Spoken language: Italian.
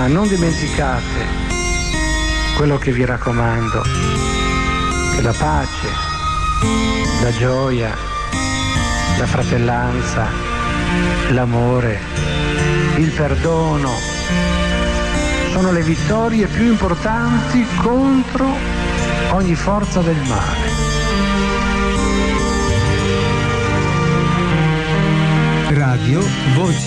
non dimenticate quello che vi raccomando, che la pace, la gioia, la fratellanza, l'amore, il perdono sono le vittorie più importanti contro ogni forza del male. Radio Voci